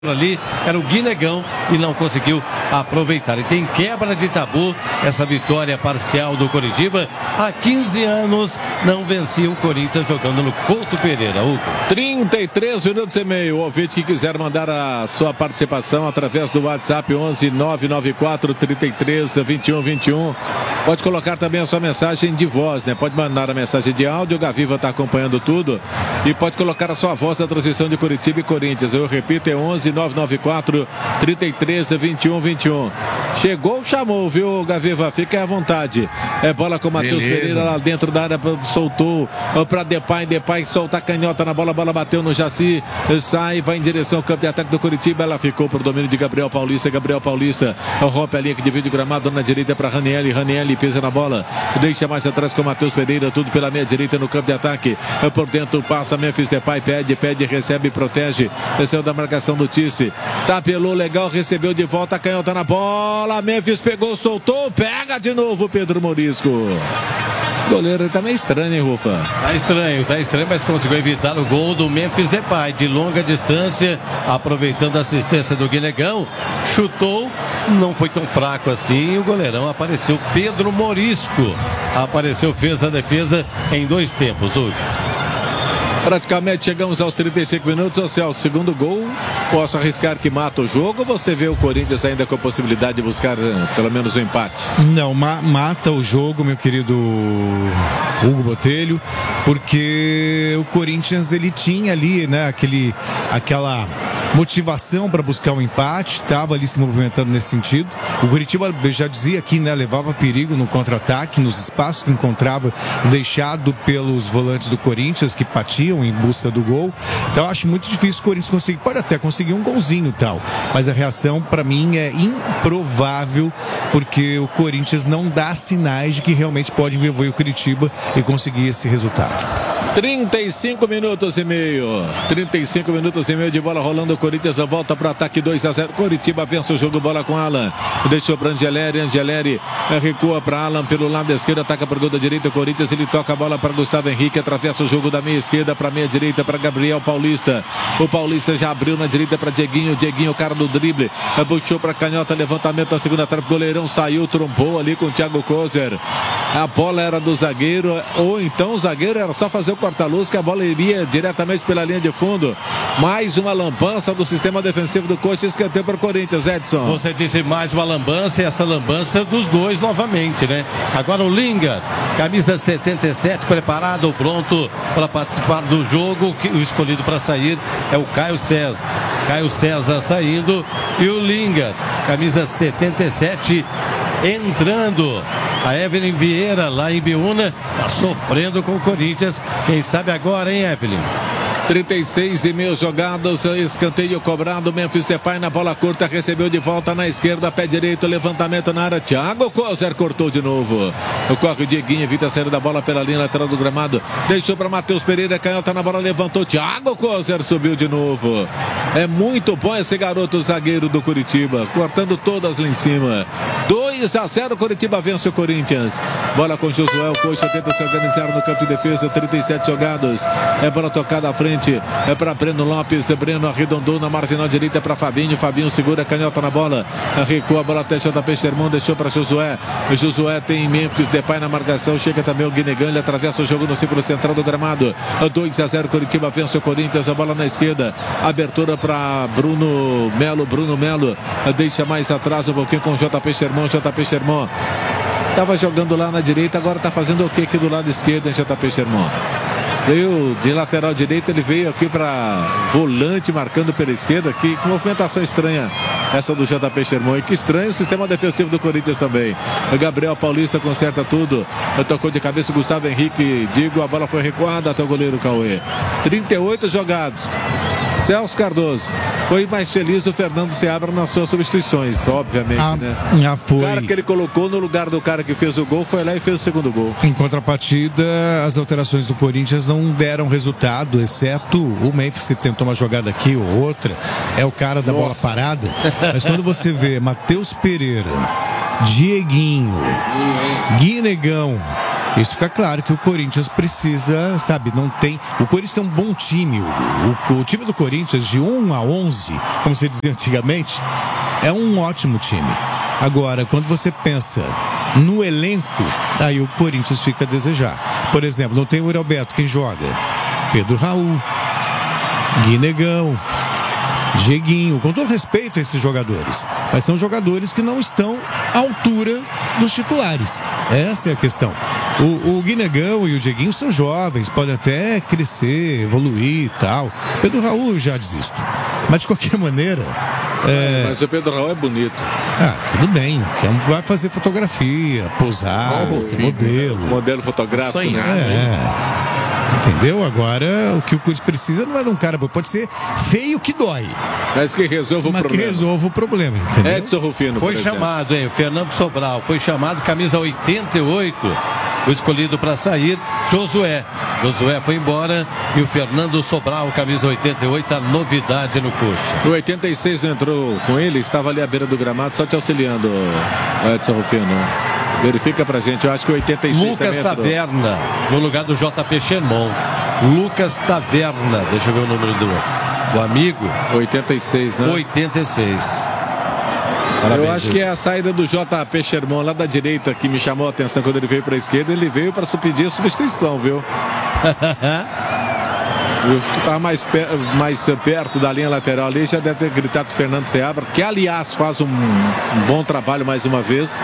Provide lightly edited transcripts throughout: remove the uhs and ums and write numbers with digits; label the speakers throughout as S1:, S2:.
S1: ali era o Guinegão e não conseguiu aproveitar. E tem quebra de tabu essa vitória parcial do Coritiba. Há 15 anos não vencia o Corinthians jogando no Couto Pereira. Hugo.
S2: 33 minutos e meio. O ouvinte que quiser mandar a sua participação através do WhatsApp 11 994 33 21 21. Pode colocar também a sua mensagem de voz, né? Pode mandar a mensagem de áudio, o Gaviva está acompanhando tudo. E pode colocar a sua voz na transmissão de Coritiba e Corinthians. Eu repito, é 11 994 33 21 21. Chegou, chamou, viu, Gaviva? Fique à vontade. É bola com o Matheus Pereira lá dentro da área, soltou para Depay solta a canhota na bola, bola bateu no Jaci, sai, vai em direção ao campo de ataque do Coritiba, ela ficou por domínio de Gabriel Paulista, rompe a linha que divide o gramado na direita para Ranieri, pisa na bola, deixa mais atrás com o Matheus Pereira, tudo pela meia direita no campo de ataque, por dentro passa Memphis Depay, pede, recebe, protege, saiu da marcação do Tice, tapelou legal, recebeu de volta, a canhota na bola, Memphis pegou, soltou, pega de novo Pedro Morisco. Esse goleiro tá meio estranho, hein, Rufa?
S1: Tá estranho, mas conseguiu evitar o gol do Memphis Depay de longa distância, aproveitando a assistência do Guinegão, chutou, não foi tão fraco assim, o goleirão apareceu, Pedro Morisco fez a defesa em 2 tempos, Hugo.
S2: Praticamente chegamos aos 35 minutos. Ou seja, o segundo gol, posso arriscar que mata o jogo, ou você vê o Corinthians ainda com a possibilidade de buscar pelo menos um empate?
S3: Não, mata o jogo, meu querido Hugo Botelho, porque o Corinthians ele tinha ali, né, aquela motivação para buscar um empate, estava ali se movimentando nesse sentido. O Coritiba, já dizia aqui, né, levava perigo no contra-ataque, nos espaços que encontrava, deixado pelos volantes do Corinthians, que batiam em busca do gol. Então acho muito difícil o Corinthians conseguir, pode até conseguir um golzinho e tal, mas a reação para mim é improvável, porque o Corinthians não dá sinais de que realmente pode envolver o Coritiba e conseguir esse resultado.
S2: 35 minutos e meio de bola rolando. O Corinthians volta para o ataque, 2-0. Coritiba vence o jogo, bola com Alan, deixou para Angeleri recua para Alan pelo lado esquerdo, ataca para o gol da direita. O Corinthians, ele toca a bola para Gustavo Henrique, atravessa o jogo da meia esquerda para meia direita para Gabriel Paulista. O Paulista já abriu na direita para Dieguinho, o cara do drible, puxou para canhota, levantamento na segunda trave, goleirão saiu, trombou ali com o Thiago Kozer. A bola era do zagueiro, ou então o zagueiro era só fazer o corta-luz, que a bola iria diretamente pela linha de fundo. Mais uma lambança do sistema defensivo do Coxa, escanteio para o Corinthians, Edson.
S1: Você disse mais uma lambança, e essa lambança dos dois novamente, né? Agora o Lingard, camisa 77, preparado, pronto para participar do jogo. O escolhido para sair é o Caio César saindo, e o Lingard, camisa 77, entrando. A Evelyn Vieira, lá em Biúna, está sofrendo com o Corinthians. Quem sabe agora, hein, Evelyn?
S2: 36,5 jogados, escanteio cobrado, Memphis Depay na bola curta, recebeu de volta na esquerda, pé direito, levantamento na área, Thiago Kozer cortou de novo, corre o Dieguinho, evita a saída da bola pela linha lateral do gramado, deixou para Matheus Pereira, canhota na bola, levantou, Thiago Kozer subiu de novo. É muito bom esse garoto zagueiro do Coritiba, cortando todas lá em cima. 2-0, Coritiba vence o Corinthians. Bola com Josué, o Coxa tenta se organizar no campo de defesa, 37 jogados, é bola tocada à frente, é para Breno Lopes, Breno arredondou na marginal direita para Fabinho segura a canhota na bola, recua a bola até JP Sherman, deixou para Josué tem Memphis Depay na marcação, chega também o Guinegão, ele atravessa o jogo no círculo central do gramado, 2-0, Coritiba vence o Corinthians, a bola na esquerda, abertura para Bruno Melo, deixa mais atrás um pouquinho com JP Sherman estava jogando lá na direita, agora está fazendo o que aqui do lado esquerdo, hein, JP Sherman? Veio de lateral direito, ele veio aqui para volante, marcando pela esquerda. Que movimentação estranha essa do JP Sherman. E que estranho o sistema defensivo do Corinthians também. O Gabriel Paulista conserta tudo. Tocou de cabeça o Gustavo Henrique. A bola foi recuada até o goleiro Cauê. 38 jogados. Celso Cardoso. Foi mais feliz o Fernando Seabra nas suas substituições, obviamente, né?
S3: Foi.
S2: O cara que ele colocou no lugar do cara que fez o gol foi lá e fez o segundo gol.
S3: Em contrapartida, as alterações do Corinthians não deram resultado, exceto o Memphis, que tentou uma jogada aqui ou outra. É o cara da bola parada. Mas quando você vê Matheus Pereira, Dieguinho, Guinegão Isso fica claro que o Corinthians precisa, sabe, não tem... O Corinthians é um bom time. O time do Corinthians, de 1 a 11, como se dizia antigamente, é um ótimo time. Agora, quando você pensa no elenco, aí o Corinthians fica a desejar. Por exemplo, não tem o Alberto, quem joga? Pedro Raul, Guinegão, Dieguinho, com todo respeito a esses jogadores, mas são jogadores que não estão à altura dos titulares. Essa é a questão. O Guinegão e o Dieguinho são jovens, podem até crescer, evoluir e tal. Pedro Raul eu já desisto. Mas de qualquer maneira...
S2: Mas o Pedro Raul é bonito.
S3: Tudo bem. Vai fazer fotografia, posar, ser modelo.
S2: Modelo fotográfico, né?
S3: Entendeu? Agora, o que o Corinthians precisa não é de um cara, pode ser feio que dói.
S2: Mas que resolva o problema.
S3: Que resolva o problema, entendeu?
S2: Edson Rufino,
S1: foi chamado, hein? Fernando Sobral foi chamado, camisa 88, o escolhido para sair, Josué foi embora e o Fernando Sobral, camisa 88, a novidade no coxa.
S2: O 86 não entrou com ele, estava ali à beira do gramado, só te auxiliando, Edson Rufino. Verifica pra gente, eu acho que o 86
S1: Lucas Taverna, no lugar do JP Sherman. Lucas Taverna, deixa eu ver o número do amigo.
S2: 86, né?
S1: 86.
S2: Parabéns, eu acho que é a saída do JP Sherman lá da direita que me chamou a atenção quando ele veio para a esquerda. Ele veio para pedir a substituição, viu? Eu que estava mais perto da linha lateral ali, já deve ter gritado com o Fernando Seabra, que aliás faz um bom trabalho mais uma vez.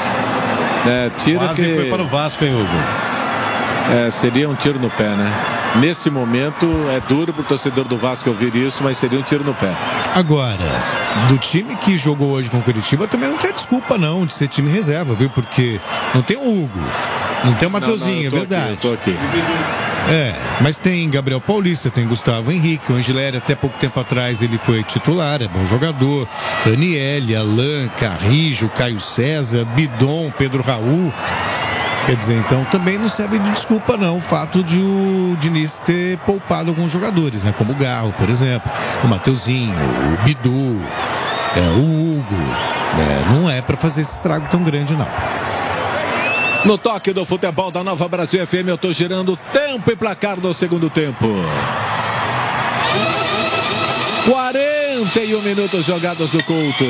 S1: Quase foi para o Vasco, hein, Hugo?
S2: Seria um tiro no pé, né? Nesse momento é duro para o torcedor do Vasco ouvir isso, mas seria um tiro no pé.
S3: Agora, do time que jogou hoje com o Curitiba também não tem desculpa não de ser time reserva, viu? Porque não tem o Hugo, não tem o Mateuzinho, é verdade.
S2: Eu tô aqui.
S3: Mas tem Gabriel Paulista, tem Gustavo Henrique, o Angileri até pouco tempo atrás ele foi titular, é bom jogador. Aniele, Alain, Carrijo, Caio César, Bidon, Pedro Raul. Quer dizer, então também não serve de desculpa não o fato de o Diniz ter poupado alguns jogadores, né? Como o Garro, por exemplo, o Mateuzinho, o Bidu, o Hugo. Não é para fazer esse estrago tão grande não.
S2: No toque do futebol da Nova Brasil FM, eu tô girando tempo e placar do segundo tempo. 41 minutos jogados no Couto.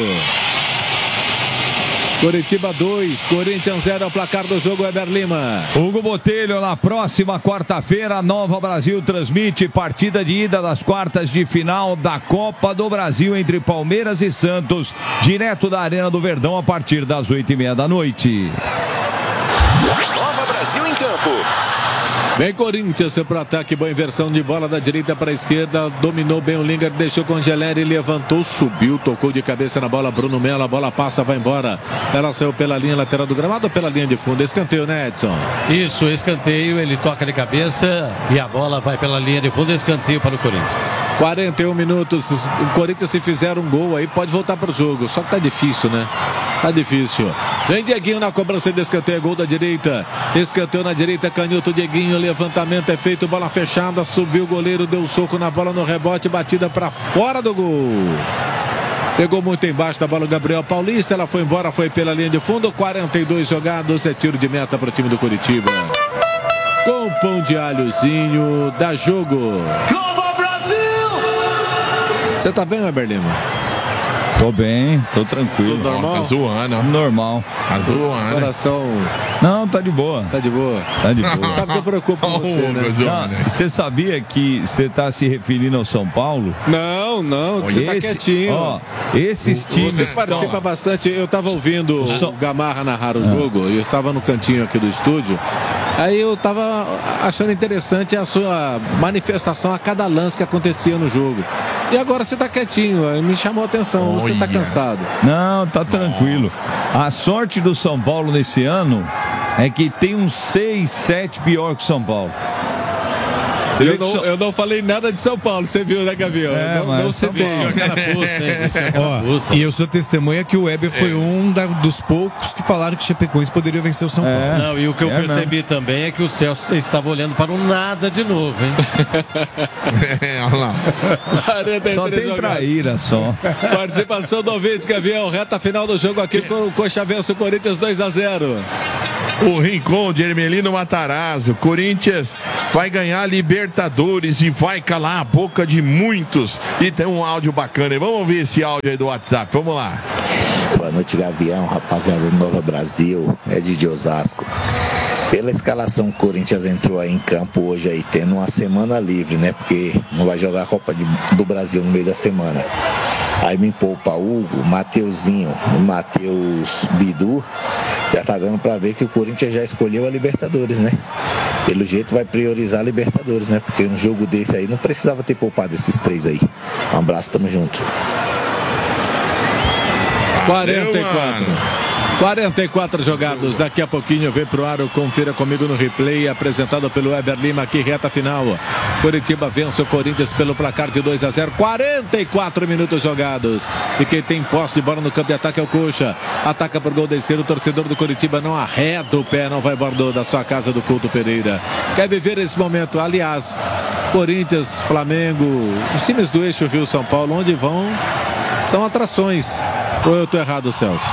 S2: Curitiba 2, Corinthians 0, o placar do jogo, Weber Lima.
S4: Hugo Botelho, na próxima quarta-feira, Nova Brasil transmite partida de ida das quartas de final da Copa do Brasil entre Palmeiras e Santos, direto da Arena do Verdão a partir das 8h30 da noite.
S5: Nova Brasil em campo.
S2: Vem Corinthians pro ataque, boa inversão de bola da direita para a esquerda, dominou bem o Lingard, deixou com o Angeleri, levantou, subiu, tocou de cabeça na bola, Bruno Melo, a bola passa, vai embora. Ela saiu pela linha lateral do gramado ou pela linha de fundo? Escanteio, né, Edson?
S1: Isso, escanteio, ele toca de cabeça e a bola vai pela linha de fundo, escanteio para o Corinthians.
S2: 41 minutos, o Corinthians se fizer um gol aí pode voltar pro jogo, só que tá difícil, né? Tá difícil. Vem Dieguinho na cobrança de escanteio, gol da direita. Escanteio na direita, canhoto Dieguinho, levantamento é feito, bola fechada, subiu o goleiro, deu um soco na bola no rebote, batida para fora do gol. Pegou muito embaixo da bola o Gabriel Paulista, ela foi embora, foi pela linha de fundo, 42 jogados, é tiro de meta para o time do Curitiba. Com pão de alhozinho, dá jogo.
S5: Nova Brasil!
S2: Você tá bem, Weber Lima?
S4: Tô bem, tô tranquilo.
S2: Tudo normal?
S6: Tá zoando.
S4: Normal.
S6: Tá zoando.
S2: Coração.
S4: Não, tá de boa.
S2: Tá de boa?
S4: Tá de boa.
S2: Sabe que eu preocupo com você, né?
S4: Não, você sabia que você tá se referindo ao São Paulo?
S2: Não, você tá quietinho.
S4: Ó, esses times.
S2: Você participa bastante. Eu tava ouvindo o Gamarra narrar o jogo, e eu estava no cantinho aqui do estúdio. Aí eu tava achando interessante a sua manifestação a cada lance que acontecia no jogo. E agora você tá quietinho, me chamou a atenção. Você tá cansado.
S4: Não, tá tranquilo. A sorte do São Paulo nesse ano é que tem uns 6, 7 pior que o São Paulo.
S2: Eu não falei nada de São Paulo, você viu, né, Gavião? Não citei.
S3: E eu sou testemunha que o Weber foi dos poucos que falaram que Chapecoense poderia vencer o São Paulo.
S1: Não, e o que eu percebi também é que o Celso estava olhando para o nada de novo, hein?
S3: Olha lá.
S4: Só tem traíra, só.
S2: Participação do ouvinte, Gavião. Reta final do jogo aqui com o Coxa vence o Corinthians 2-0.
S6: O Rincon de Hermelino Matarazzo. Corinthians vai ganhar Libertadores e vai calar a boca de muitos. E tem um áudio bacana. Vamos ouvir esse áudio aí do WhatsApp. Vamos lá.
S7: Boa noite, Gavião, rapaziada do Nova Brasil, Ed de Osasco. Pela escalação, o Corinthians entrou aí em campo hoje aí, tendo uma semana livre, né? Porque não vai jogar a Copa do Brasil no meio da semana. Aí me poupa Hugo, Mateuzinho e Matheus Bidu. Já tá dando pra ver que o Corinthians já escolheu a Libertadores, né? Pelo jeito vai priorizar a Libertadores, né? Porque um jogo desse aí não precisava ter poupado esses três aí. Um abraço, tamo junto.
S2: 44 jogados, daqui a pouquinho vem pro ar o Confira Comigo no Replay, apresentado pelo Weber Lima, aqui reta final. Coritiba vence o Corinthians pelo placar de 2-0, 44 minutos jogados, e quem tem posse de bola no campo de ataque é o Coxa, ataca por gol da esquerda, o torcedor do Coritiba não arreda o pé, não vai embora da sua casa do Couto Pereira, quer viver esse momento. Aliás, Corinthians, Flamengo, os times do eixo Rio-São Paulo, onde vão, são atrações. Ou eu tô errado, Celso?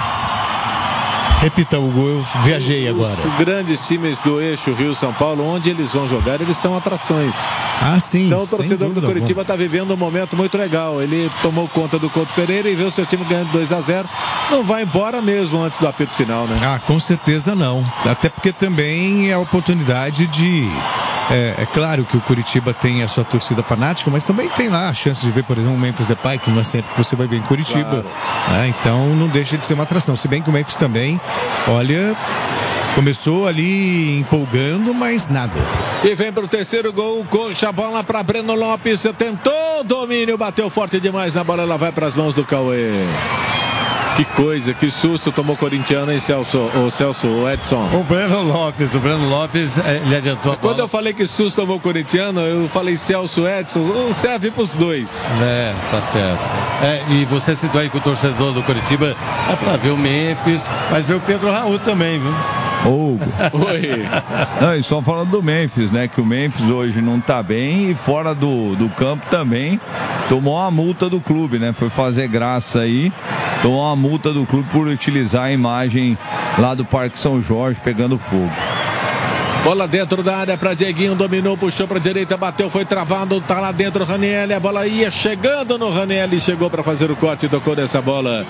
S3: Repita, Hugo, eu viajei agora.
S2: Os grandes times do eixo Rio-São Paulo, onde eles vão jogar, eles são atrações.
S3: Ah, sim.
S2: Então o torcedor do Coritiba está vivendo um momento muito legal. Ele tomou conta do Couto Pereira e vê o seu time ganhando 2-0. Não vai embora mesmo antes do apito final, né?
S3: Ah, com certeza não. Até porque também é a oportunidade de... É claro que o Coritiba tem a sua torcida fanática, mas também tem lá a chance de ver, por exemplo, o Memphis Depay, que não é sempre que você vai ver em Coritiba. Claro. Então não deixa de ser uma atração. Se bem que o Memphis também, olha, começou ali empolgando, mas nada.
S2: E vem pro terceiro gol, Coxa, bola para Breno Lopes, tentou domínio, bateu forte demais na bola, ela vai para as mãos do Cauê. Que coisa, que susto tomou o corintiano, hein, Celso? O Edson.
S1: O Breno Lopes, ele adiantou a bola.
S2: Quando eu falei que susto tomou o corintiano, eu falei Celso, Edson, serve pros dois.
S1: Tá certo. E você citou aí que o torcedor do Coritiba é pra ver o Memphis, mas ver o Pedro Raul também, viu?
S4: Hugo.
S2: Oi.
S4: Não, e só falando do Memphis, né? Que o Memphis hoje não tá bem e fora do campo também tomou uma multa do clube, né? Foi fazer graça aí, tomou uma multa do clube por utilizar a imagem lá do Parque São Jorge pegando fogo.
S2: Bola dentro da área para Dieguinho, dominou, puxou para a direita, bateu, foi travado, tá lá dentro o Ranieri, a bola ia chegando no Ranieri, chegou para fazer o corte, tocou nessa bola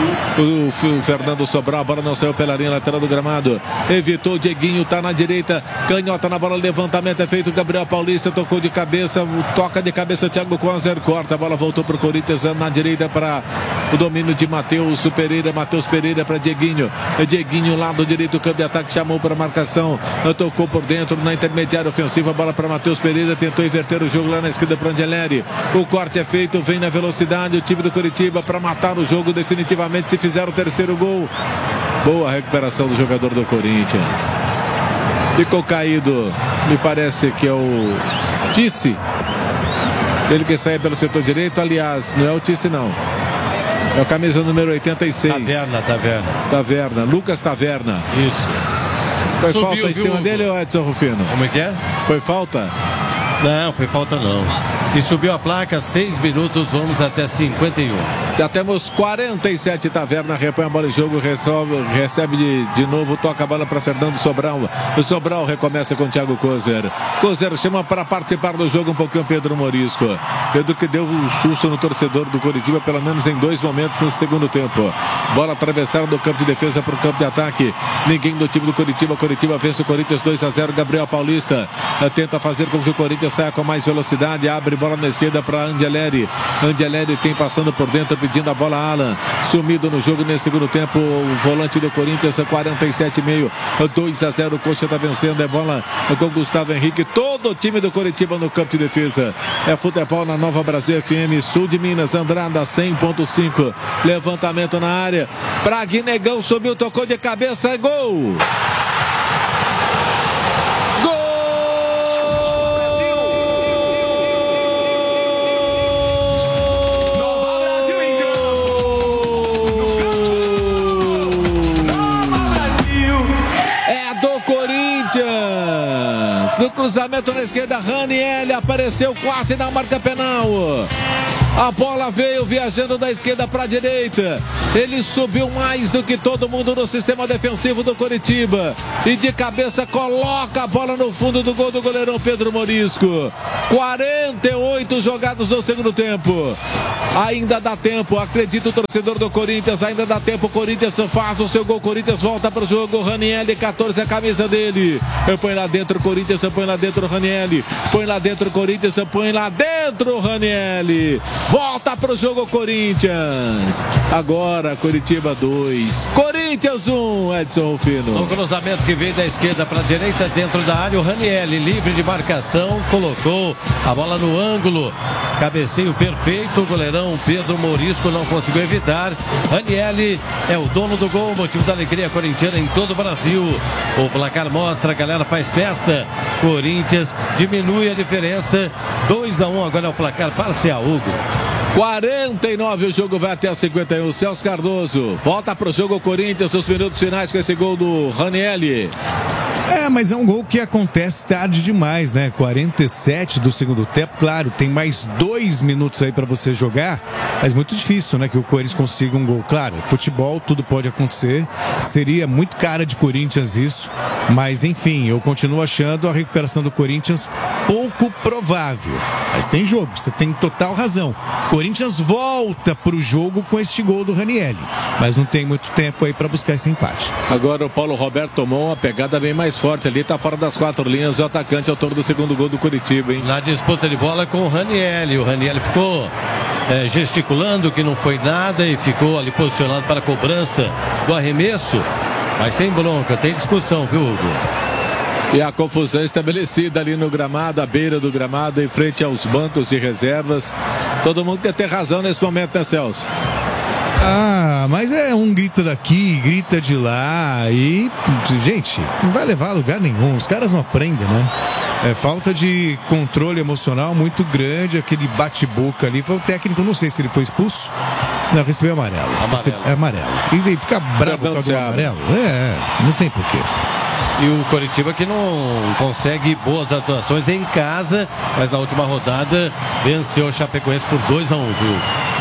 S2: o Fernando Sobral, a bola não saiu pela linha lateral do gramado, evitou o Dieguinho, tá na direita, canhota na bola, levantamento é feito, Gabriel Paulista tocou de cabeça, toca de cabeça, Thiago Coser, corta, a bola voltou pro Corinthians na direita para o domínio de Matheus Pereira para Dieguinho, lado direito, campo de ataque, chamou para marcação, tocou por dentro na intermediária ofensiva, bola para Matheus Pereira, tentou inverter o jogo lá na esquerda para Angeleri, o corte é feito, vem na velocidade o time do Coritiba para matar o jogo definitivamente se fizer o terceiro gol. Boa recuperação do jogador do Corinthians, ficou caído, me parece que é o Tice, ele que sai pelo setor direito, aliás, não é o Tice não, é o camisa número 86. Taverna, Lucas Taverna.
S1: Isso.
S2: Foi falta em cima dele ou Edson Rufino?
S1: Como é que é?
S2: Foi falta?
S1: Não, foi falta não. E subiu a placa, 6 minutos, vamos até 51.
S2: Já temos 47, Taverna repõe a bola em jogo, recebe de novo, toca a bola para Fernando Sobral. O Sobral recomeça com o Thiago Coser. Coser chama para participar do jogo um pouquinho Pedro Morisco. Pedro que deu um susto no torcedor do Coritiba, pelo menos em 2 momentos no segundo tempo. Bola atravessada do campo de defesa para o campo de ataque. Ninguém do time do Coritiba. Coritiba vence o Corinthians 2-0. Gabriel Paulista tenta fazer com que o Corinthians saia com mais velocidade. Abre bola na esquerda para Angeleri. Angeleri tem passando por dentro, pedindo a bola a Alan. Sumido no jogo nesse segundo tempo. O volante do Corinthians, 47,5. 2-0. O Coxa está vencendo. É bola com Gustavo Henrique. Todo o time do Coritiba no campo de defesa. É futebol na Nova Brasil FM. Sul de Minas. Andrada 100.5. Levantamento na área. Pra Guinegão, subiu, tocou de cabeça. É gol! cruzamento na esquerda, Ranieri apareceu quase na marca penal. A bola veio viajando da esquerda para a direita. Ele subiu mais do que todo mundo no sistema defensivo do Coritiba. E de cabeça coloca a bola no fundo do gol do goleirão Pedro Morisco. 48 jogados no segundo tempo. Ainda dá tempo, acredita o torcedor do Corinthians, ainda dá tempo. O Corinthians faz o seu gol, Corinthians volta para o jogo. Ranieri, 14, a camisa dele. Põe lá dentro, Corinthians, põe lá dentro, Ranieri. Põe lá dentro, Corinthians, põe lá dentro, Ranieri. Volta para o jogo, Corinthians. Agora, Coritiba 2, Corinthians 1, Edson Rufino.
S1: Um cruzamento que veio da esquerda para a direita, dentro da área. O Ranieri, livre de marcação, colocou a bola no ângulo. Cabeceio perfeito, o goleirão Pedro Morisco não conseguiu evitar. Ranieri é o dono do gol, motivo da alegria corintiana em todo o Brasil. O placar mostra, a galera faz festa. Corinthians diminui a diferença. 2-1, agora é o placar parcial, Hugo.
S2: 49, o jogo vai até 51. Celso Cardoso volta para o jogo, Corinthians, os minutos finais com esse gol do Ranieri.
S3: Mas é um gol que acontece tarde demais, né? 47 do segundo tempo. Claro, tem mais 2 minutos aí para você jogar, mas muito difícil, né? Que o Corinthians consiga um gol. Claro, futebol, tudo pode acontecer. Seria muito cara de Corinthians isso. Mas, enfim, eu continuo achando a recuperação do Corinthians pouco provável. Mas tem jogo, você tem total razão. Corinthians volta pro jogo com este gol do Ranieri. Mas não tem muito tempo aí para buscar esse empate.
S2: Agora o Paulo Roberto tomou uma pegada bem mais forte ali, tá fora das 4 linhas, o atacante, autor do segundo gol do Coritiba, hein?
S1: Na disputa de bola com o Ranieri. O Ranieri ficou gesticulando que não foi nada e ficou ali posicionado para a cobrança do arremesso. Mas tem bronca, tem discussão, viu, Hugo?
S2: E a confusão estabelecida ali no gramado, à beira do gramado, em frente aos bancos de reservas. Todo mundo quer ter razão nesse momento, né, Celso?
S3: Mas um grita daqui, grita de lá e, gente, não vai levar a lugar nenhum. Os caras não aprendem, né? É falta de controle emocional muito grande, aquele bate-boca ali. Foi o técnico, não sei se ele foi expulso. Não, recebeu amarelo. É amarelo. E fica bravo com o amarelo. Não tem porquê.
S1: E o Coritiba que não consegue boas atuações em casa, mas na última rodada venceu o Chapecoense por 2-1, viu?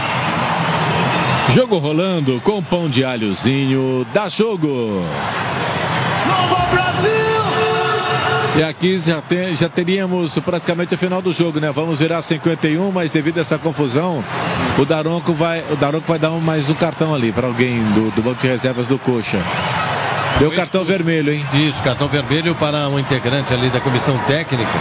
S2: Jogo rolando com pão de alhozinho, dá jogo.
S5: Nova Brasil!
S2: E aqui já teríamos praticamente o final do jogo, né? Vamos virar 51, mas devido a essa confusão, o Daronco vai dar mais um cartão ali para alguém do banco de reservas do Coxa. Deu cartão vermelho, hein?
S1: Isso, cartão vermelho para um integrante ali da comissão técnica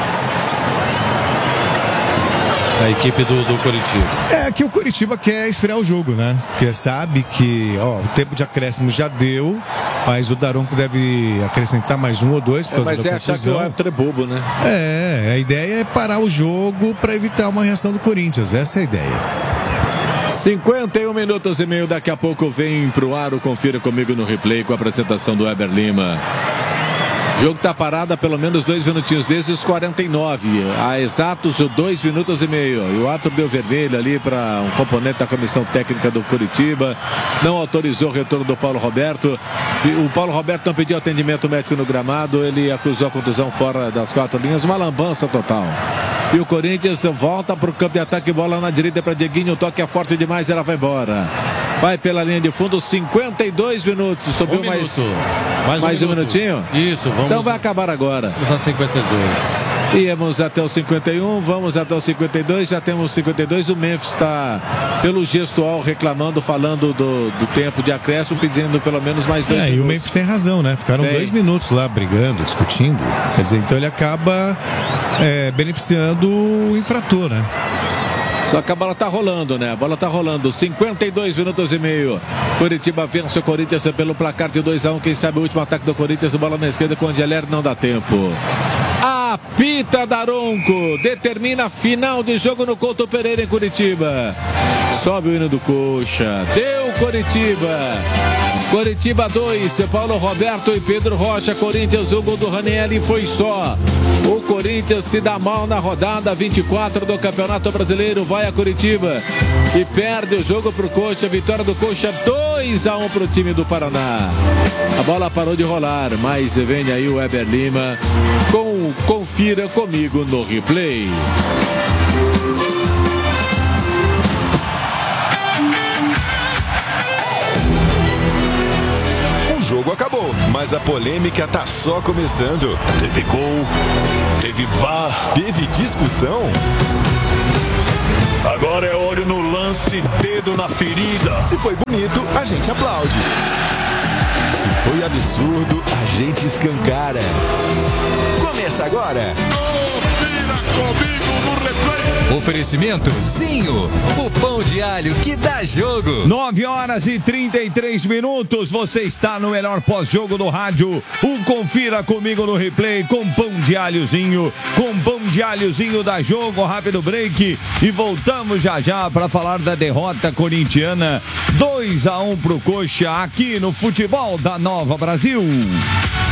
S1: da equipe do Coritiba.
S3: É que o Coritiba quer esfriar o jogo, né? Porque sabe que o tempo de acréscimo já deu, mas o Daronco deve acrescentar mais 1 ou 2 por causa da confusão. Mas
S2: achar que o árbitro é bobo, né?
S3: A ideia é parar o jogo para evitar uma reação do Corinthians, essa é a ideia.
S2: 51 minutos e meio, daqui a pouco vem pro ar o Confira Comigo no Replay com a apresentação do Weber Lima. O jogo tá parado há pelo menos 2 minutinhos, desde os 49, há exatos 2 minutos e meio. E o árbitro deu vermelho ali para um componente da comissão técnica do Coritiba, não autorizou o retorno do Paulo Roberto. O Paulo Roberto não pediu atendimento médico no gramado, ele acusou a contusão fora das 4 linhas, uma lambança total. E o Corinthians volta para o campo de ataque, bola na direita para Dieguinho, o toque é forte demais, ela vai embora. Vai pela linha de fundo, 52 minutos, subiu mais um minutinho?
S1: Isso, vamos.
S2: Então vai acabar agora.
S1: Vamos a 52.
S2: Íamos até o 51, vamos até o 52, já temos 52. O Memphis está, pelo gestual, reclamando, falando do tempo de acréscimo, pedindo pelo menos mais 2 minutos.
S3: E o Memphis tem razão, né? Ficaram 2 minutos lá brigando, discutindo. Quer dizer, então ele acaba beneficiando o infrator, né?
S2: Só que a bola tá rolando, né? A bola tá rolando. 52 minutos e meio. Coritiba vence o Corinthians pelo placar de 2-1. Quem sabe o último ataque do Corinthians. Bola na esquerda com o Angeler, não dá tempo. Apita Daronco. Determina a final de jogo no Couto Pereira em Curitiba. Sobe o hino do Coxa. Deu Coritiba. Coritiba 2, Paulo Roberto e Pedro Rocha. Corinthians, o gol do Ranieri foi só. O Corinthians se dá mal na rodada 24 do Campeonato Brasileiro. Vai a Coritiba e perde o jogo pro Coxa. Vitória do Coxa 2-1 pro time do Paraná. A bola parou de rolar, mas vem aí o Weber Lima com Confira Comigo no Replay.
S8: O jogo acabou, mas a polêmica tá só começando.
S9: Teve gol, teve VAR,
S8: teve discussão.
S9: Agora é olho no lance, dedo na ferida.
S8: Se foi bonito, a gente aplaude. Se foi absurdo, a gente escancara. Começa agora.
S5: Confira comigo no replay.
S10: Oferecimento Zinho, o pão de alho que dá jogo.
S4: 9h33. Você está no melhor pós-jogo do rádio. O Confira Comigo no Replay com pão de alhozinho. Com pão de alhozinho dá jogo. Rápido break. E voltamos já para falar da derrota corintiana. 2-1 pro Coxa aqui no Futebol da Nova Brasil.